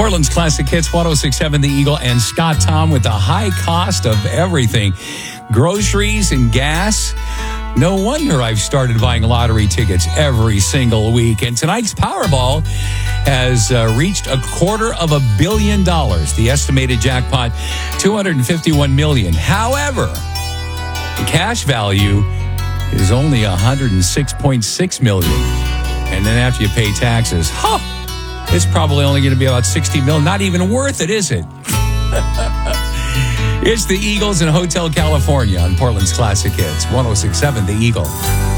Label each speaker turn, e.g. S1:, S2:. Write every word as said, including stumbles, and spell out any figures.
S1: Portland's Classic Hits, one oh six point seven The Eagle, and Scott Tom with the high cost of everything. Groceries and gas. No wonder I've started buying lottery tickets every single week. And tonight's Powerball has uh, reached a quarter of a billion dollars. The estimated jackpot, two hundred fifty-one million dollars. However, the cash value is only one hundred six point six million dollars. And then after you pay taxes, huh, it's probably only going to be about sixty million dollars. Not even worth it, is it? It's the Eagles in Hotel California on Portland's Classic Hits, one oh six point seven The Eagle.